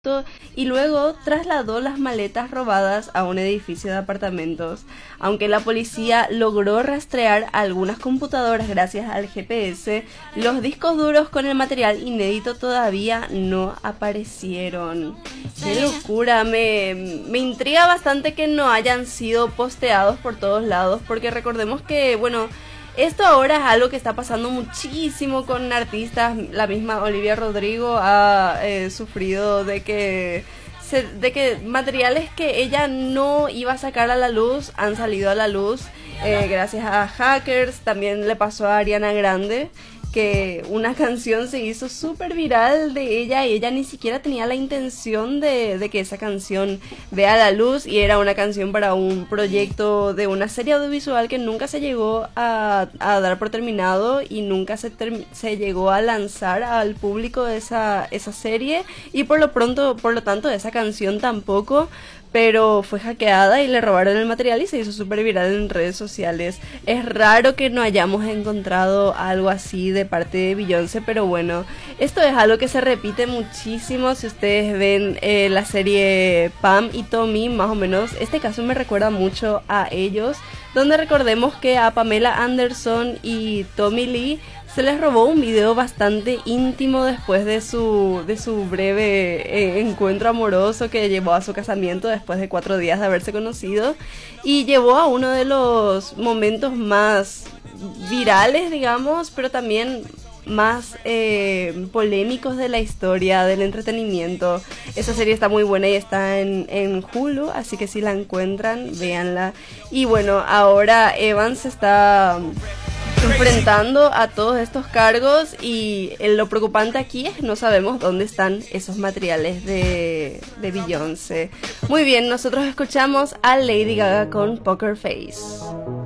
y luego trasladó las maletas robadas a un edificio de apartamentos. Aunque la policía logró rastrear algunas computadoras gracias al GPS, los discos duros con el material inédito todavía no aparecieron. ¡Qué locura! Me intriga bastante que no hayan sido posteados por todos lados, porque recordemos que, bueno, esto ahora es algo que está pasando muchísimo con artistas. La misma Olivia Rodrigo ha sufrido de que materiales que ella no iba a sacar a la luz han salido a la luz gracias a hackers. También le pasó a Ariana Grande, que una canción se hizo súper viral de ella y ella ni siquiera tenía la intención de que esa canción vea la luz, y era una canción para un proyecto de una serie audiovisual que nunca se llegó a dar por terminado y nunca se llegó a lanzar al público esa serie, y por lo tanto esa canción tampoco. Pero fue hackeada y le robaron el material y se hizo súper viral en redes sociales. Es raro que no hayamos encontrado algo así de parte de Beyoncé, pero bueno, esto es algo que se repite muchísimo. Si ustedes ven la serie Pam y Tommy, más o menos, este caso me recuerda mucho a ellos, donde recordemos que a Pamela Anderson y Tommy Lee se les robó un video bastante íntimo después de su breve encuentro amoroso que llevó a su casamiento después de 4 días de haberse conocido, y llevó a uno de los momentos más virales, digamos, pero también más polémicos de la historia del entretenimiento. Esa serie está muy buena y está en Hulu, así que si la encuentran, véanla. Y bueno, ahora Evan se está enfrentando a todos estos cargos, y lo preocupante aquí es que no sabemos dónde están esos materiales de Beyoncé. Muy bien, nosotros escuchamos a Lady Gaga con Poker Face.